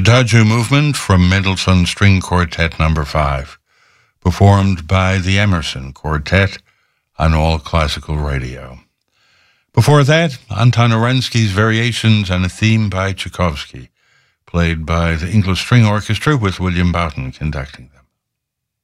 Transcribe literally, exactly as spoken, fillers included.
Adagio movement from Mendelssohn String Quartet number five, performed by the Emerson Quartet on All Classical Radio. Before that, Anton Orensky's Variations and a theme by Tchaikovsky, played by the English String Orchestra with William Boughton conducting them.